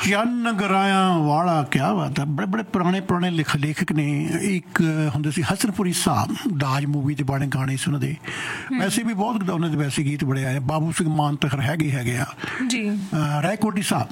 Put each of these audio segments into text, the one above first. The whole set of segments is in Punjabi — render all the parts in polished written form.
ਚੰਨ ਗਰਾਇਆ ਵਾਲਾ, ਕਿਆ ਬਾਤ ਹੈ। ਬੜੇ ਬੜੇ ਪੁਰਾਣੇ ਲੇਖਕ ਨੇ। ਇੱਕ ਹੁੰਦੇ ਸੀ ਹਸਨਪੁਰੀ ਸਾਹਿਬ, ਦਾਜ ਮੂਵੀ ਦੇ ਬੜੇ ਗਾਣੇ ਸੀ ਉਹਨਾਂ ਦੇ। ਵੈਸੇ ਵੀ ਬਹੁਤ ਉਹਨਾਂ ਦੇ ਵੈਸੇ ਗੀਤ ਬੜੇ ਆਏ। ਬਾਬੂ ਸਿੰਘ ਮਾਨ ਤਖਰ ਹੈਗੇ ਆ ਜੀ। ਰਾਏਕੋਟੀ ਸਾਹਿਬ,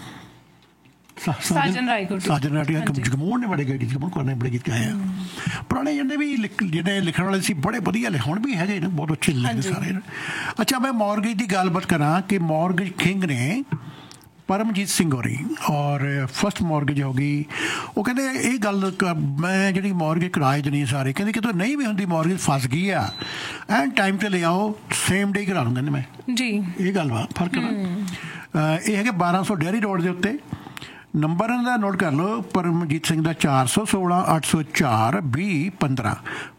ਸਾਜਨ ਰਾਏਕੋਟੀ, ਜਗਮੋਹਨ ਨੇ ਬੜੇ ਗੀਤ, ਜਗਮੋਹਨ ਕੌਰ ਨੇ ਬੜੇ ਗੀਤ ਗਾਏ ਆ। ਪੁਰਾਣੇ ਜਿਹੜੇ ਵੀ ਜਿਹੜੇ ਲਿਖਣ ਵਾਲੇ ਸੀ ਬੜੇ ਵਧੀਆ ਹੁਣ ਵੀ ਹੈਗੇ ਨੇ, ਬਹੁਤ ਅੱਛੇ ਲਿਖਦੇ ਸਾਰੇ। ਅੱਛਾ, ਮੈਂ ਮੌਰਗੇਜ ਦੀ ਗੱਲਬਾਤ ਕਰਾਂ ਕਿ ਮੌਰਗੇਜ ਕਿੰਗ ਨੇ ਪਰਮਜੀਤ ਸਿੰਘ ਹੋਰੀ ਔਰ ਫਸਟ ਮੌਰਗੇਜ ਹੋ ਗਈ। ਉਹ ਕਹਿੰਦੇ ਇਹ ਗੱਲ ਮੈਂ ਜਿਹੜੀ ਮੌਰਗੇਜ ਕਿਰਾਏ ਦੇਣੀ ਸਾਰੇ, ਕਹਿੰਦੇ ਕਿ ਤੂੰ ਨਹੀਂ ਵੀ ਹੁੰਦੀ ਮੌਰਗੇਜ ਫਸ ਗਈ ਆ, ਐਨ ਟਾਈਮ 'ਤੇ ਲੈ ਆਓ, ਸੇਮ ਡੇ ਕਰਾ ਲੂੰ। ਕਹਿੰਦੇ ਮੈਂ ਜੀ ਇਹ ਗੱਲ ਵਾ ਫਰਕ ਵਾ। ਇਹ ਹੈਗੇ 1200 ਡੇਅਰੀ ਰੋਡ ਦੇ ਉੱਤੇ। ਨੰਬਰ ਦਾ ਨੋਟ ਕਰ ਲਓ, ਪਰਮਜੀਤ ਸਿੰਘ ਦਾ 416 804 2015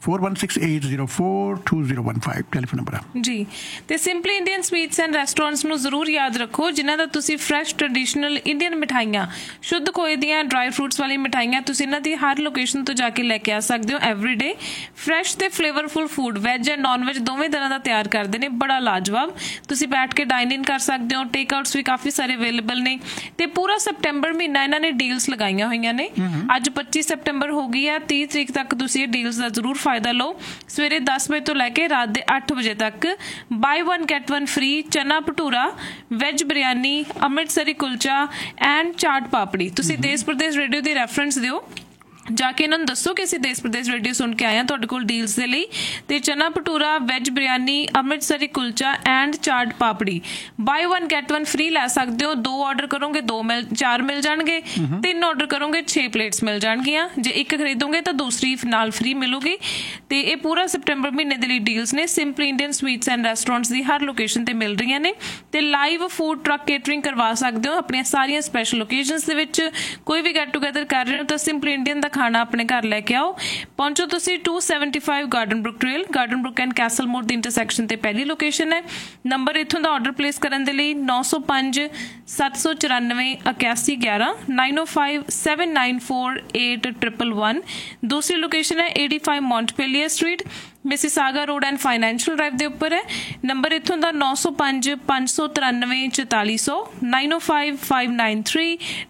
416804 2015 ਟੈਲੀਫੋਨ ਨੰਬਰ ਆ ਜੀ। ਤੇ simply Indian sweets and restaurants ਨੂੰ ਜ਼ਰੂਰ ਯਾਦ ਰੱਖੋ, ਜਿਨ੍ਹਾਂ ਦਾ ਤੁਸੀਂ ਫਰੈਸ਼ ਟ੍ਰੈਡੀਸ਼ਨਲ ਇੰਡੀਅਨ ਮਿਠਾਈਆਂ, ਸ਼ੁੱਧ ਖੋਏ ਦੀਆਂ ਡਰਾਈ ਫਰੂਟਸ ਵਾਲੀ ਮਿਠਾਈਆਂ ਤੁਸੀਂ ਇਹਨਾਂ ਦੀ ਹਰ ਲੋਕੇਸ਼ਨ ਤੋਂ ਜਾ ਕੇ ਲੈ ਕੇ ਆ ਸਕਦੇ ਹੋ। ਐਵਰੀਡੇ ਫਰੈਸ਼ ਤੇ ਫਲੇਵਰਫੁਲ ਫੂਡ, ਵੈਜ ਐਂਡ ਨॉन ਵੈਜ ਦੋਵੇਂ ਤਰ੍ਹਾਂ ਦਾ ਤਿਆਰ ਕਰਦੇ ਨੇ, ਬੜਾ ਲਾਜਵਾਬ। ਤੁਸੀਂ ਬੈਠ ਕੇ ਡਾਈਨ ਇਨ ਕਰ ਸਕਦੇ ਹੋ। ਟੇਕ ਆਊਟਸ ਵੀ ਕਾਫੀ ਸਾਰੇ ਅਵੇਲੇਬਲ ਨੇ। ਤੇ ਪੂਰਾ ਸੈਪਟੈਂਬਰ ਮਹੀਨਾ ਇਹਨਾਂ ਨੇ ਡੀਲਸ ਲਗਾਈਆਂ ਹੋਈਆਂ ਨੇ। ਅੱਜ 25 ਸੈਪਟੈਂਬਰ ਹੋ ਗਈ ਹੈ, 30 ਤਰੀਕ ਤੱਕ ਤੁਸੀਂ ਇਹ ਡੀਲਸ ਦਾ ਜ਼ਰੂਰ ਫਾਇਦਾ ਲਓ। ਸਵੇਰੇ 10 ਵਜੇ ਤੋਂ ਲੈ ਕੇ ਰਾਤ ਦੇ 8 ਵਜੇ ਤੱਕ ਬਾਈ 1 ਗੈਟ 1 ਫ੍ਰੀ ਚਨਾ ਭਟੂਰਾ, ਵੈਜ ਬਿਰਿਆਨੀ, ਅੰਮ੍ਰਿਤਸਰੀ ਕੁਲਚਾ ਐਂਡ ਚਾਟ ਪਾਪੜੀ। ਤੁਸੀਂ ਦੇਸ਼ ਪ੍ਰਦੇਸ਼ ਰੇਡੀਓ ਦੀ ਰੈਫਰੈਂਸ ਦਿਓ, ਜਾ ਕੇ ਇਹਨਾਂ ਨੂੰ ਦੱਸੋ ਕਿ ਅਸੀਂ ਦੇਸ਼ ਪ੍ਰਦੇਸ਼ ਰੇਡੀਓ ਸੁਣ ਕੇ ਆਏ ਹਾਂ ਤੁਹਾਡੇ ਕੋਲ ਡੀਲਸ ਦੇ ਲਈ। ਤੇ ਚਨਾ bhatura, veg biryani, Amritsari kulcha and chaat papdi by 1 get 1 free ਲੈ ਸਕਦੇ ਹੋ। 2 ਆਰਡਰ ਕਰੋਗੇ 4 ਮਿਲ ਜਾਣਗੇ, 3 ਆਰਡਰ ਕਰੋਗੇ 6 ਪਲੇਟਸ ਮਿਲ ਜਾਣਗੀਆਂ। ਜੇ ਇੱਕ ਖਰੀਦੋਗੇ ਤਾਂ ਦੂਸਰੀ ਨਾਲ ਫ੍ਰੀ ਮਿਲੂਗੀ। ਤੇ ਇਹ ਪੂਰਾ ਸੈਪਟੈਂਬਰ ਮਹੀਨੇ ਦੇ ਲਈ ਡੀਲਸ ਨੇ। Simply Indian sweets and restaurants the Har location ਤੇ ਮਿਲ ਰਹੀਆਂ ਨੇ। ਤੇ ਲਾਈਵ ਫੂਡ ਟਰੱਕ ਕੇਟਰਿੰਗ ਕਰਵਾ ਸਕਦੇ ਹੋ ਆਪਣੀਆਂ ਸਾਰੀਆਂ ਸਪੈਸ਼ਲ ਓਕੇਜ਼ਨਸ ਦੇ ਵਿੱਚ। ਕੋਈ ਵੀ ਗੈਟ ਟੂਗੇਦਰ ਕਰ ਰਹੇ ਹੋ ਤਾਂ ਸਿੰਪਲੀ ਇੰਡੀਅਨ ਦਾ ਖਾਣਾ ਆਪਣੇ ਘਰ ਲੈ ਕੇ ਆਓ। ਪਹੁੰਚੋ ਤੁਸੀਂ 275 garden Brook trail, garden Brook and Castell ਮੋੜ ਦੀ ਇੰਟਰਸੈਕਸ਼ਨ ਤੇ ਪਹਿਲੀ ਲੋਕੇਸ਼ਨ ਹੈ। ਨੰਬਰ ਇੱਥੋਂ ਦਾ ਆਰਡਰ ਪਲੇਸ ਕਰਨ ਦੇ ਲਈ 905 794 8111 905 794 8111। ਦੂਸਰੀ ਲੋਕੇਸ਼ਨ ਹੈ 85 ਮੌਂਟਪੇਲੀਅਰ street, Mississauga road and financial drive ਦੇ ਉੱਪਰ ਹੈ। ਨੰਬਰ ਇੱਥੋਂ ਦਾ 905 593 4400 905 593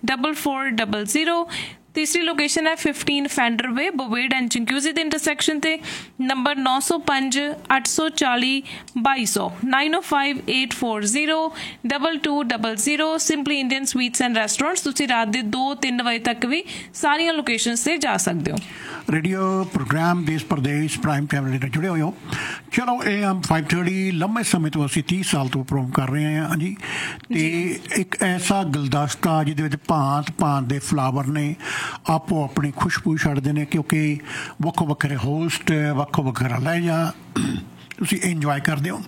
4400। ਤੀਸਰੀ ਲੋਕੇਸ਼ਨ ਹੈ 15 ਫੈਂਡਰ ਵੇ, ਬੋਵੇਡ ਐਂਡ ਚਿੰਕੂਜ਼ੀ ਦੇ ਇੰਟਰਸੈਕਸ਼ਨ ਤੇ। Number 905 840 2200 905 840 2200। Simply Indian sweets and restaurants. ਤੁਸੀਂ ਰਾਤ ਦੇ 2-3 ਵਜੇ ਤੱਕ ਵੀ ਸਾਰੀਆਂ ਲੋਕੇਸ਼ਨਸ ਤੇ ਜਾ ਸਕਦੇ ਹੋ। ਰੇਡੀਓ ਪ੍ਰੋਗਰਾਮ ਦੇਸ਼ ਪ੍ਰਦੇਸ਼ ਪ੍ਰਾਈਮ ਟਾਈਮ ਨਾਲ ਜੁੜੇ ਹੋਏ ਹੋ। ਚਲੋ AM 530 ਲੰਮੇ ਸਮੇਂ ਤੋਂ ਅਸੀਂ 30 ਸਾਲ ਤੋਂ ਪ੍ਰੋਗਰਾਮ ਕਰ ਰਹੇ ਹਾਂ ਜੀ। ਤੇ ਇੱਕ ਐਸਾ ਗੁਲਦਸਤਾ ਜਿਹਦੇ ਵਿੱਚ ਭਾਂਤ ਦੇ ਫਲਾਵਰ ਨੇ, ਆਪੋ ਆਪਣੀ ਖੁਸ਼ਬੂ ਛੱਡਦੇ ਨੇ, ਕਿਉਂਕਿ ਵੱਖੋ ਵੱਖਰੇ ਹੋਸਟ, ਵੱਖੋ ਵੱਖਰਾ ਲਹਿਜਾ, ਤੁਸੀਂ ਇੰਜੋਏ ਕਰਦੇ ਹੋ।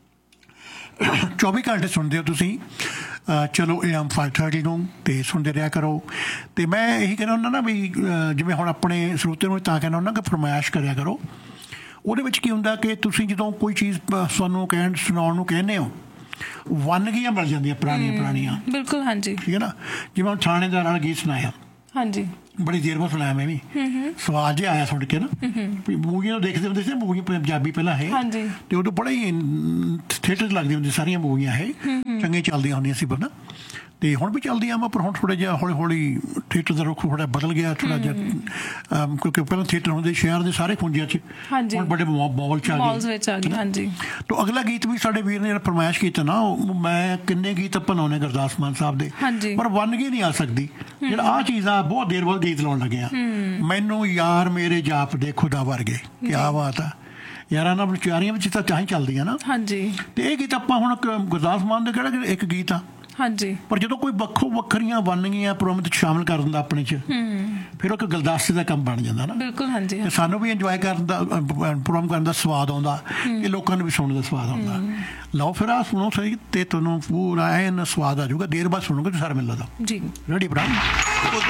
24 ਘੰਟੇ ਸੁਣਦੇ ਹੋ ਤੁਸੀਂ। ਚਲੋ AM 530 ਨੂੰ ਅਤੇ ਸੁਣਦੇ ਰਿਹਾ ਕਰੋ। ਅਤੇ ਮੈਂ ਇਹੀ ਕਹਿੰਦਾ ਹੁੰਦਾ ਨਾ ਵੀ ਜਿਵੇਂ ਹੁਣ ਆਪਣੇ ਸਰੋਤੇ ਨੂੰ ਤਾਂ ਕਹਿੰਦਾ ਹੁੰਦਾ ਕਿ ਫਰਮਾਇਸ਼ ਕਰਿਆ ਕਰੋ। ਉਹਦੇ ਵਿੱਚ ਕੀ ਹੁੰਦਾ ਕਿ ਤੁਸੀਂ ਜਦੋਂ ਕੋਈ ਚੀਜ਼ ਸਾਨੂੰ ਸੁਣਾਉਣ ਨੂੰ ਕਹਿੰਦੇ ਹੋ, ਵੰਨਗੀਆਂ ਮਿਲ ਜਾਂਦੀਆਂ ਪੁਰਾਣੀਆਂ। ਬਿਲਕੁਲ, ਹਾਂਜੀ, ਠੀਕ ਹੈ ਨਾ। ਜਿਵੇਂ ਹੁਣ ਥਾਣੇਦਾਰ ਵਾਲਾ ਗੀਤ ਸੁਣਾਇਆ, ਹਾਂਜੀ, ਬੜੀ ਦੇਰ ਬਾਅਦ ਸੁਣਾਇਆ ਮੈਂ ਵੀ, ਸਵਾਦ ਜਿਹਾ ਆਇਆ ਸੁਣ ਕੇ ਨਾ। ਮੂਵੀਆਂ ਦੇਖਦੇ ਹੁੰਦੇ ਸੀ, ਮੂਵੀਆਂ ਪੰਜਾਬੀ ਪਹਿਲਾਂ ਇਹ, ਤੇ ਉਦੋਂ ਬੜਾ ਹੀ ਥੀਏਟਰ 'ਚ ਲੱਗਦੀਆਂ ਹੁੰਦੀਆਂ ਸਾਰੀਆਂ ਮੂਵੀਆਂ ਇਹ, ਚੰਗੀਆਂ ਚੱਲਦੀਆਂ ਹੁੰਦੀਆਂ ਸੀ ਪਹਿਲਾਂ। ਤੇ ਹੁਣ ਵੀ ਚੱਲਦੀਆਂ ਵਾ, ਪਰ ਹੁਣ ਥੋੜ੍ਹਾ ਜਿਹਾ ਹੌਲੀ ਥੀਏਟਰ ਦਾ ਰੁੱਖ ਥੋੜ੍ਹਾ ਬਦਲ ਗਿਆ ਥੋੜ੍ਹਾ ਜਿਹਾ, ਕਿਉਂਕਿ ਪਹਿਲਾਂ ਥੀਏਟਰ ਹੁੰਦੇ ਸ਼ਹਿਰ ਦੇ ਸਾਰੇ ਖੁੰਝਿਆਂ 'ਚ, ਹੁਣ ਵੱਡੇ ਮਾਲ 'ਚ ਆ ਗਏ। ਤਾਂ ਅਗਲਾ ਗੀਤ ਵੀ ਸਾਡੇ ਵੀਰ ਨੇ ਜਿਹੜਾ ਫਰਮਾਇਸ਼ ਕੀਤਾ ਨਾ, ਮੈਂ ਕਿੰਨੇ ਗੀਤ ਆਪਾਂ ਲਾਉਣੇ ਗੁਰਦਾਸ ਮਾਨ ਸਾਹਿਬ ਦੇ, ਪਰ ਵੰਨਗੀ ਨਹੀਂ ਆ ਸਕਦੀ। ਜਿਹੜਾ ਆਹ ਚੀਜ਼ ਆ, ਬਹੁਤ ਦੇਰ ਬਾਅਦ ਗੀਤ ਲਾਉਣ ਲੱਗੇ ਆ, ਮੈਨੂੰ ਯਾਰ ਮੇਰੇ ਜਾਪ ਦੇ ਖੁਦਾ ਵਰਗੇ। ਕਿਆ ਬਾਤ ਆ ਯਾਰਾਂ ਨਾਲ ਵਿਚਾਰੀਆਂ ਵਿੱਚ ਤਾਂ ਚਾਹੀ ਚੱਲਦੀਆਂ ਨਾ। ਤੇ ਇਹ ਗੀਤ ਆਪਾਂ ਹੁਣ ਗੁਰਦਾਸ ਮਾਨ ਦਾ ਕਿਹੜਾ ਇੱਕ ਗੀਤ ਆ, ਹਾਂਜੀ, ਪਰ ਜਦੋਂ ਕੋਈ ਵੱਖਰੀਆਂ ਵੰਨਗੀਆਂ ਪ੍ਰੋਗਰਾਮ 'ਚ ਸ਼ਾਮਿਲ ਕਰ ਦਿੰਦਾ ਆਪਣੇ 'ਚ, ਫਿਰ ਉਹ ਇੱਕ ਗੁਲਦਸਤੇ ਦਾ ਕੰਮ ਬਣ ਜਾਂਦਾ ਨਾ। ਬਿਲਕੁਲ, ਹਾਂਜੀ। ਤੇ ਸਾਨੂੰ ਵੀ ਇੰਜੋਏ ਕਰਨ ਦਾ, ਪ੍ਰੋਗਰਾਮ ਕਰਨ ਦਾ ਸਵਾਦ ਆਉਂਦਾ, ਇਹ ਲੋਕਾਂ ਨੂੰ ਵੀ ਸੁਣਨ ਦਾ ਸਵਾਦ ਆਉਂਦਾ। ਲਓ ਫਿਰ ਆਹ ਸੁਣੋ ਸਹੀ, ਤੇ ਤੁਹਾਨੂੰ ਪੂਰਾ ਐਨ ਸਵਾਦ ਆ ਜਾਊਗਾ। ਦੇਰ ਬਾਅਦ ਸੁਣੋਗੇ ਤਾਂ ਸਾਰਾ ਮਿਲਦਾ ਜੀ। ਰੈਡੀ ਭਰਾ।